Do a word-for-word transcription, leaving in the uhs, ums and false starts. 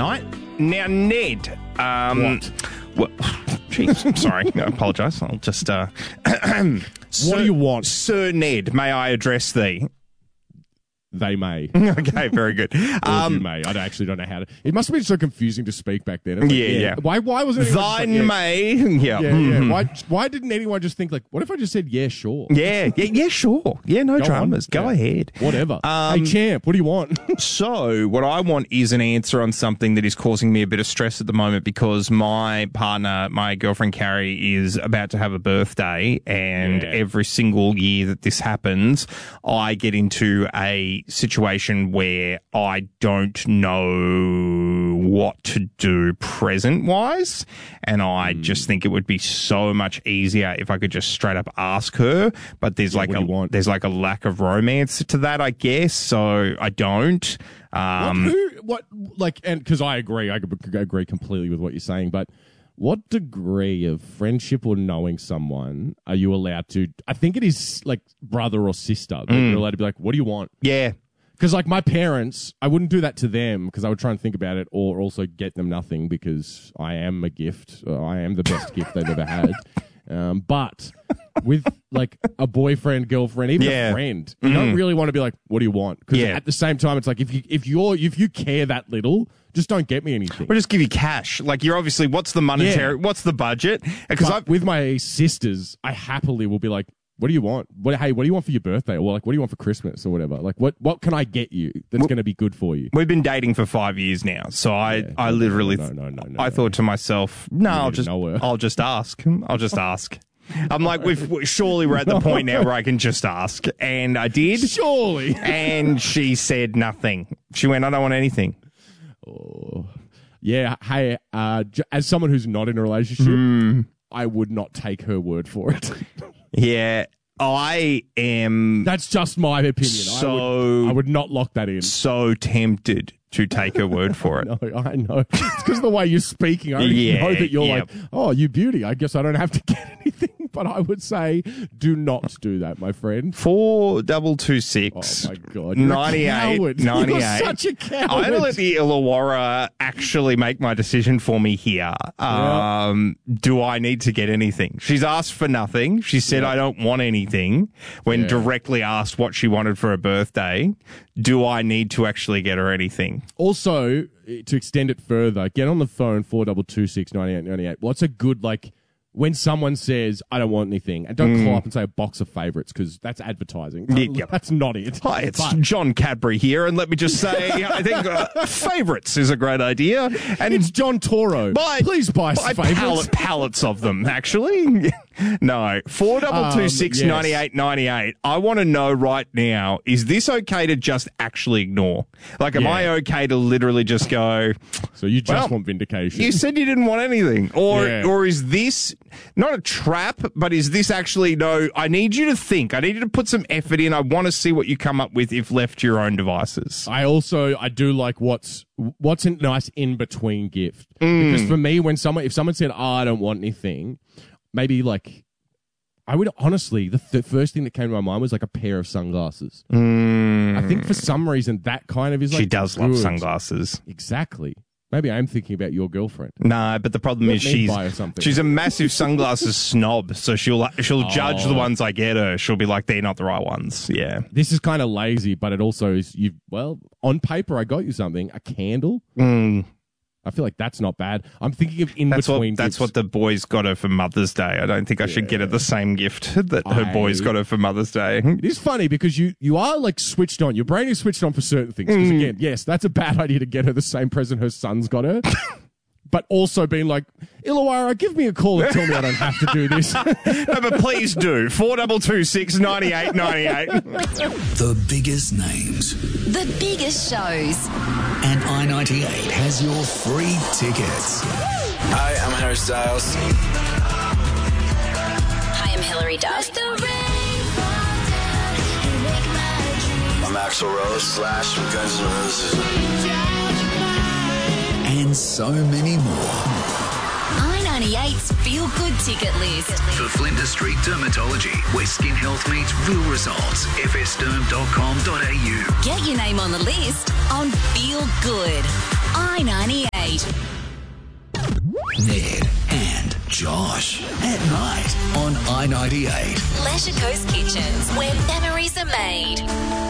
Night. Now, Ned. Um, What? Well, jeez, sorry. I apologise. I'll just... Uh, What do you want? Sir Ned, may I address thee? They may. Okay, very good. Or you Um, may. I actually don't know how to. It must have been so confusing to speak back then. It's like, Yeah, yeah. Why? Why wasn't it? thine yeah, may. Yeah. Yeah, yeah. mhm. Why? Why didn't anyone just think like, what if I just said yeah, sure? Yeah, yeah, yeah, sure. Yeah, no Go dramas. on. Go Yeah. ahead. Whatever. Um, hey, champ, what do you want? So, what I want is an answer on something that is causing me a bit of stress at the moment because my partner, my girlfriend Carrie, is about to have a birthday, and Yeah. every single year that this happens, I get into a situation where I don't know what to do present-wise, and I Hmm. just think it would be so much easier if I could just straight up ask her, but there's like what a do you want? there's like a lack of romance to that, I guess, so I don't. Um, what, who? What? Like, and because I agree, I could agree completely with what you're saying, but what degree of friendship or knowing someone are you allowed to? I think it is like brother or sister that you're allowed to be like, what do you want? yeah. Because, like, my parents, I wouldn't do that to them because I would try and think about it or also get them nothing because I am a gift. Uh, I am the best gift they've ever had. Um, but with, like, a boyfriend, girlfriend, even Yeah. a friend, you don't really want to be like, what do you want? Because Yeah. at the same time, it's like, if you if you're if you care that little, just don't get me anything. We'll just give you cash. Like, you're obviously, what's the monetary, Yeah. what's the budget? Because But I've, with my sisters, I happily will be like, what do you want? What, hey, what do you want for your birthday? Or like, what do you want for Christmas or whatever? Like, what, what can I get you that's going to be good for you? we've been dating for five years now. So I, Yeah. I literally, No, no, no, no, I no. thought to myself, no, I'll need to just, know her. I'll just ask. I'll just ask. I'm like, we've, surely we're at the point now where I can just ask. And I did. Surely. And she said nothing. She went, I don't want anything. Oh. Yeah, hey, uh, j- as someone who's not in a relationship, Hmm. I would not take her word for it. Yeah. I am That's just my opinion. I, So- would, I would not lock that in. so tempted to take her word for it. No, I know. It's because of the way you're speaking. I already Yeah, know that you're yeah. like, oh, you beauty. I guess I don't have to get anything. But I would say, do not do that, my friend. Four double two Oh, six. my God. You're a ninety-eight, coward. ninety-eight. You're such a coward. I'm going to let the Illawarra actually make my decision for me here. Um, do I need to get anything? She's asked for nothing. She said, Yeah. I don't want anything when Yeah. directly asked what she wanted for her birthday. Do I need to actually get her anything? Also, to extend it further, get on the phone, four double two six ninety eight ninety eight. What's a good, like, when someone says, I don't want anything, and don't call up and say a box of favourites, because that's advertising. Yeah, yeah. That's not it. Hi, it's But John Cadbury here, and let me just say, I think uh, favourites is a great idea. And it's John Toro. Buy, Please buy buy favourites. pallet, pallets of them, actually. No. four double two six ninety eight ninety eight. I want to know right now, is this okay to just actually ignore? Like, am Yeah. I okay to literally just go, So you just Well, want vindication. you said you didn't want anything? Or, Yeah. or is this not a trap, but is this actually, no, I need you to think. I need you to put some effort in. I want to see what you come up with if left to your own devices. I also I do like what's what's a nice in between gift, Mm. because for me, when someone if someone said, oh, I don't want anything, maybe like I would honestly the th- first thing that came to my mind was like a pair of sunglasses. I think for some reason that kind of is like She does love good. sunglasses. Exactly. Maybe I'm thinking about your girlfriend. No, but the problem Let is me she's buy her something. she's a massive sunglasses snob, so she'll she'll judge the Oh. ones I get her. She'll be like, they're not the right ones. Yeah. This is kind of lazy, but it also is you. Well, on paper, I got you something, a candle. Mm, I feel like that's not bad. I'm thinking of in that's between. what that's what the boys got her for Mother's Day. I don't think I should get her the same gift that her I- boys got her for Mother's Day. It is funny because you you are like switched on. Your brain is switched on for certain things. Because again, yes, that's a bad idea to get her the same present her son's got her. But also being like, Illawarra, give me a call and tell me I don't have to do this. No, but please do. Four double two six ninety eight ninety eight. The biggest names. The biggest shows. And I ninety-eight has your free tickets. Hi, I'm Harry Styles. Hi, I'm Hilary Duff. I'm Axl Rose slash Guns N' Roses. And so many more. I ninety-eight's Feel Good ticket list. For Flinders Street Dermatology, where skin health meets real results. f s derm dot com dot a u. Get your name on the list on Feel Good. I ninety-eight. ninety-eight. Ned and Josh at night on I ninety-eight. Leisure Coast Kitchens, where memories are made.